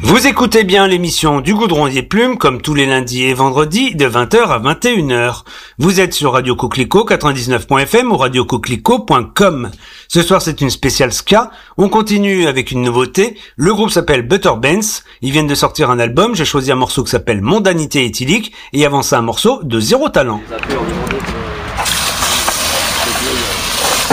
Vous écoutez bien l'émission du Goudron des Plumes, comme tous les lundis et vendredis, de 20h à 21h. Vous êtes sur Radio Coquelicot 99.fm ou radiocoquelicot.com. Ce soir, c'est une spéciale ska. On continue avec une nouveauté. Le groupe s'appelle Butter Benz. Ils viennent de sortir un album. J'ai choisi un morceau qui s'appelle Mondanité éthylique. Et avant ça, un morceau de Zéro Talent.